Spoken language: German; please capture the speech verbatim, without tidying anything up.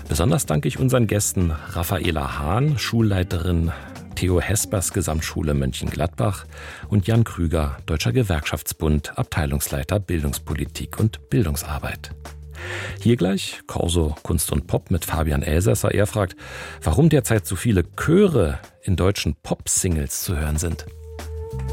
Besonders danke ich unseren Gästen Raffaela Hahn, Schulleiterin Theo Hespers Gesamtschule Mönchengladbach und Jan Krüger, Deutscher Gewerkschaftsbund, Abteilungsleiter Bildungspolitik und Bildungsarbeit. Hier gleich Corso Kunst und Pop mit Fabian Elsässer. Er fragt, warum derzeit so viele Chöre in deutschen Pop-Singles zu hören sind.